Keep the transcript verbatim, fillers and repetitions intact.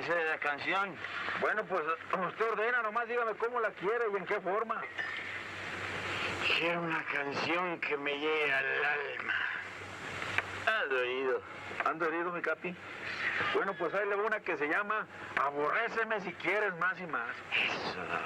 dice la canción? Bueno, pues usted ordena, nomás dígame cómo la quiere y en qué forma. Quiero una canción que me llegue al alma. Ando herido. ¿Ando herido, mi capi? Bueno, pues ahí le va una que se llama Aborréceme si quieres más y más. Eso.